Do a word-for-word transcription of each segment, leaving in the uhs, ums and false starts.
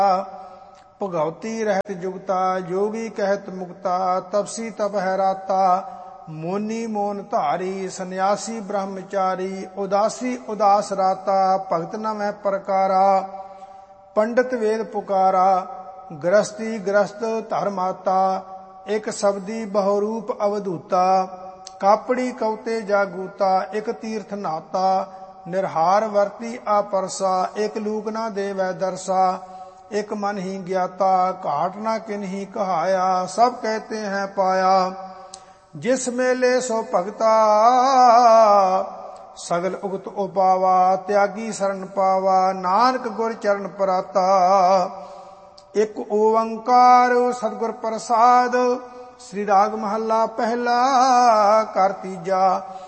ਭਗਉਤੀ ਰਹਿਤ ਜੁਗਤਾ ਜੋਗੀ ਕਹਿਤ ਮੁਕਤਾ ਤਪਸੀ ਤਪ ਹੈ ਰਾਤਾ ਮੋਨੀ ਮੋਨ ਧਾਰੀ ਸੰਨਿਆਸੀ ਬ੍ਰਹਮਚਾਰੀ ਉਦਾਸੀ ਉਦਾਸ ਰਾਤਾ ਭਗਤ ਨ ਮੈਂ ਪ੍ਰਕਾਰਾ ਪੰਡਤ ਵੇਦ ਪੁਕਾਰਾ ਗ੍ਰਸਤੀ ਗ੍ਰਸਤ ਧਰਮਾਤਾ ਇਕ ਸ਼ਬਦੀ ਬਹੁਰੂਪ ਅਵਧੂਤਾ ਕਾਪੜੀ ਕਉਤੇ ਜਾਗੂਤਾ ਇਕ ਤੀਰਥ ਨਾਤਾ ਨਿਰਹਾਰ ਵਰਤੀ ਆਪਰਸਾ ਇਕ ਲੂਕ ਨਾ ਦੇਵੈ ਦਰਸਾ ਇਕ ਮਨ ਹੀ ਗਿਆਤਾ ਘਾਟ ਨਾ ਕਿਨਹੀ ਕਹਾਇਆ ਸਭ ਕਹਤੇ ਹੈ ਪਾਇਆ ਜਿਸ ਮੇਲੇ ਸੋ ਭਗਤਾ ਸਗਲ ਉਗਤ ਉਪਾਵਾ ਤਿਆਗੀ ਸਰਨ ਪਾਵਾ ਨਾਨਕ ਗੁਰ ਚਰਨ ਪਰਾਤਾ ਇਕ ਓੰਕਾਰ ਸਤਿਗੁਰ ਪ੍ਰਸਾਦ ਸ੍ਰੀ ਰਾਗ ਮਹੱਲਾ ਪਹਿਲਾ ਘਰ ਤੀਜਾ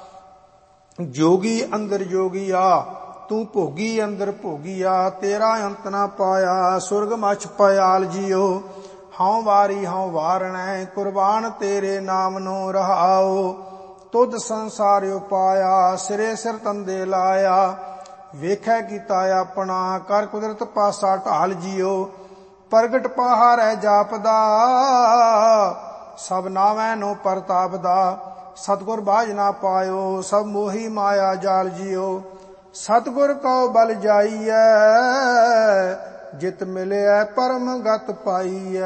ਜੋਗੀ ਅੰਦਰ ਜੋਗੀਆ ਤੂੰ ਭੋਗੀ ਅੰਦਰ ਭੋਗੀਆ ਤੇਰਾ ਅੰਤ ਨਾ ਪਾਇਆ ਸੁਰਗ ਮਛ ਪਿਆਲ ਜੀਓ ਹਉ ਵਾਰੀ ਹਉ ਵਾਰਣੈ ਕੁਰਬਾਨ ਤੇਰੇ ਨਾਮ ਨੂੰ ਰਹਾਓ ਤੁਧ ਸੰਸਾਰਿਓ ਪਾਇਆ ਸਿਰੇ ਸਿਰ ਤੰਦੇ ਲਾਇਆ ਵੇਖੈ ਕੀਤਾ ਆਪਣਾ ਕਰ ਕੁਦਰਤ ਪਾਸਾ ਢਾਲ ਜੀਓ ਪ੍ਰਗਟ ਪਹਾਰੈ ਜਾਪਦਾ ਸਭ ਨਾਵੈ ਨੂੰ ਪ੍ਰਤਾਪ ਦਾ ਸਤਿਗੁਰ ਬਾਝ ਨਾ ਪਾਇਓ ਸਭ ਮੋਹੀ ਮਾਇਆ ਜਾਲ ਜੀਓ ਸਤਿਗੁਰ ਕਉ ਬਲ ਜਾਈਐ ਜਿਤ ਮਿਲਿਐ ਪਰਮ ਗਤ ਪਾਈਐ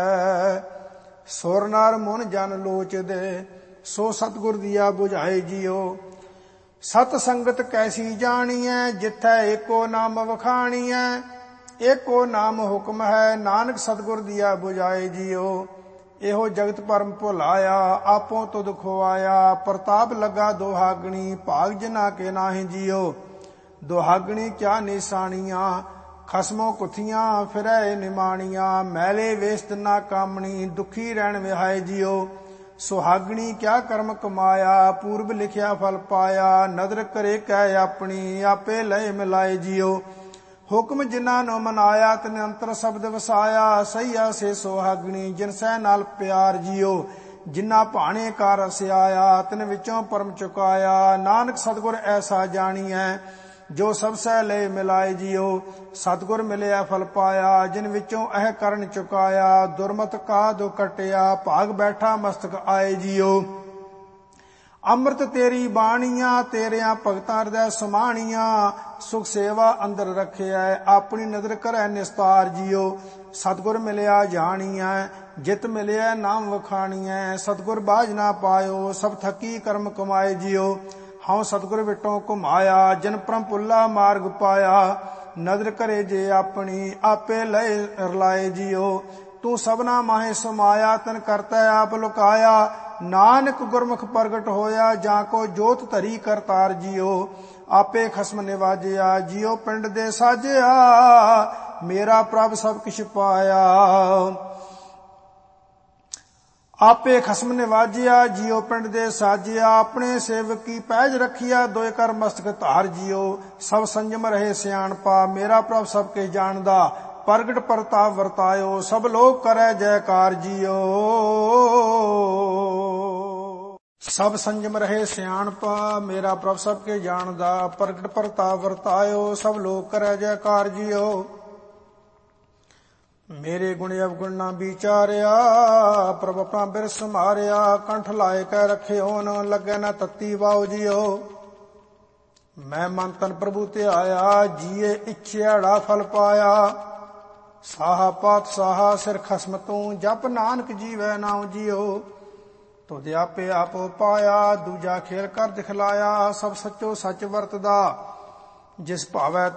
ਸੁਰ ਨਰ ਮਨ ਜਨ ਲੋਚਦੇ ਸੋ ਸਤਿਗੁਰ ਦੀਆ 부ਝਾਏ ਜੀਓ ਸਤ ਸੰਗਤ ਕੈਸੀ ਜਾਣੀਐ ਜਿਥੈ ਏਕੋ ਨਾਮ ਵਖਾਣੀਐ ਏਕੋ ਨਾਮ ਹੁਕਮ ਹੈ ਨਾਨਕ ਸਤਿਗੁਰ ਦੀਆ 부ਝਾਏ ਜੀਓ ਇਹੋ ਜਗਤ ਪਰਮ ਭੁਲਾਇਆ ਆਪੋ ਤੁਧ ਖੁਆਇਆ ਪ੍ਰਤਾਪ ਲੱਗਾ ਦੁਹਾਗਣੀ ਭਾਗ ਜਿਨਾ ਕੇ ਨਾਹੀਂ ਜੀਓ ਦੁਹਾਗਣੀ ਕਿਆ ਨਿਸ਼ਾਨੀਆਂ ਖਸਮੋ ਕੁਥੀਆਂ ਫਿਰੈ ਨਿਮਾਣੀਆਂ ਮੈਲੇ ਵੇਸਤ ਨਾ ਕਾਮਣੀ ਦੁਖੀ ਰਹਿਣ ਵਿਹਾਏ ਜੀਓ ਸੁਹਾਗਣੀ ਕਿਆ ਕਰਮ ਕਮਾਇਆ ਪੂਰਬ ਲਿਖਿਆ ਫਲ ਪਾਇਆ ਨਦਰ ਕਰੇ ਕਹਿ ਆਪਣੀ ਆਪੇ ਲਏ ਮਿਲਾਏ ਜੀਓ ਹੁਕਮ ਜਿਨ੍ਹਾਂ ਨੂੰ ਮਨਾਇਆ ਤਿਨ ਅੰਤਰ ਸ਼ਬਦ ਵਸਾਇਆ ਸਈਆ ਸੇ ਸੁਹਾਗਣੀ ਜਿਨ ਸਹਿ ਨਾਲ ਪਿਆਰ ਜੀਓ ਜਿਨ੍ਹਾਂ ਭਾਣੇ ਕਾ ਰਸਿਆਇਆ ਤਿਨ ਵਿੱਚੋਂ ਪਰਮ ਚੁਕਾਇਆ ਨਾਨਕ ਸਤਿਗੁਰ ਐਸਾ ਜਾਣੀਐ ਜੋ ਸਭ ਸਹਿ ਲਏ ਮਿਲਾਏ ਜੀਓ ਸਤਿਗੁਰ ਮਿਲਿਆ ਫਲ ਪਾਇਆ ਜਿਨ ਵਿੱਚੋਂ ਇਹ ਕਰਨ ਚੁਕਾਇਆ ਦੁਰਮਤ ਕਾ ਦੋ ਕਟਿਆ ਭਾਗ ਬੈਠਾ ਮਸਤਕ ਆਏ ਜੀਓ ਅੰਮ੍ਰਿਤ ਤੇਰੀ ਬਾਣੀਆਂ ਤੇਰਿਆਂ ਭਗਤਾਂ ਹਿਰਦੈ ਸਮਾਣੀਆਂ ਸੁਖ ਸੇਵਾ ਅੰਦਰ ਰੱਖਿਆ ਆਪਣੀ ਨਜ਼ਰ ਕਰੈ ਨਿਸਤਾਰ ਜੀਓ ਸਤਿਗੁਰ ਮਿਲਿਆ ਜਾਣੀਐ ਜਿਤ ਮਿਲਿਆ ਨਾਮ ਵਖਾਣੀਐ ਸਤਿਗੁਰ ਬਾਝ ਨਾ ਪਾਇਓ ਸਭ ਥਕੀ ਕਰਮ ਕਮਾਏ ਜੀਓ ਹਉ ਸਤਿਗੁਰ ਵਿਟੋਂ ਘੁਮਾਇਆ ਜਨ ਪਰਮ ਪੁੱਲਾ ਮਾਰਗ ਪਾਇਆ ਨਜ਼ਰ ਕਰੇ ਜੇ ਆਪਣੀ ਆਪੇ ਲਏ ਰਲਾਏ ਜੀਓ ਤੂੰ ਸਭਨਾ ਮਾਹੇ ਸਮਾਇਆ ਤਨ ਕਰਤਾ ਆਪ ਲੁਕਾਇਆ ਨਾਨਕ ਗੁਰਮੁਖ ਪ੍ਰਗਟ ਹੋਇਆ ਜਾਂ ਕੋ ਜੋਤ ਧਰੀ ਕਰਤਾਰ ਜੀਓ ਆਪੇ ਖਸਮ ਨਿਵਾਜਿਆ ਜੀਓ ਪਿੰਡ ਦੇ ਸਾਜਿਆ ਮੇਰਾ ਪ੍ਰਭ ਸਭ ਕਿਛ ਪਾਇਆ ਆਪੇ ਖਸਮ ਨਿਵਾਜਿਆ ਜੀਓ ਪਿੰਡ ਦੇ ਸਾਜਿਆ ਆਪਣੇ ਸੇਵਕ ਕੀ ਪੈਜ ਰੱਖਿਆ ਦੋਇ ਕਰ ਮਸਤਕ ਧਾਰ ਜੀਓ ਸਭ ਸੰਜਮ ਰਹੇ ਸਿਆਣਪਾ ਮੇਰਾ ਪ੍ਰਭ ਸਭ ਕੇ ਜਾਣਦਾ ਪ੍ਰਗਟ ਪ੍ਰਤਾਪ ਵਰਤਾਇਓ ਸਭ ਲੋਕ ਕਰੈ ਜੈਕਾਰ ਜੀਓ ਸਭ ਸੰਜਮ ਰਹੇ ਸਿਆਣਪਾ ਮੇਰਾ ਪ੍ਰਭ ਸਭ ਕੇ ਜਾਣਦਾ ਪ੍ਰਗਟ ਪ੍ਰਤਾਪ ਵਰਤਾਇਓ ਸਭ ਲੋਕ ਕਰੈ ਜੈਕਾਰ ਜੀਓ ਮੇਰੇ ਗੁਣ ਅਵਗੁਣ ਨਾ ਵਿਚਾਰਿਆ ਪ੍ਰਭ ਆਪਣਾ ਬਿਰਸ ਮਾਰਿਆ ਕੰਠ ਲਾਇ ਕੈ ਰੱਖਿਓ ਨ ਲੱਗੈ ਨਾ ਤਤੀ ਵਾਉ ਜੀਓ ਮੈਂ ਮਨ ਤਨ ਪ੍ਰਭੂ ਤੇ ਆਇਆ ਜੀਏ ਇੱਛਿਆੜਾ ਫਲ ਪਾਇਆ ਸਾਹਾ ਪਾਤ ਸਾਹਾ ਸਿਰ ਖਸਮ ਤੂੰ ਜਪ ਨਾਨਕ ਜੀਵੈ ਨਾਉ ਜੀਓ ਤੁਧ ਆਪੇ ਆਪ ਪਾਇਆ ਦੂਜਾ ਖੇਲ ਕਰ ਦਿਖਲਾਇਆ ਸਭ ਸੱਚੋ ਸੱਚ ਵਰਤਦਾ ਜਿਸ ਭਾਵੈ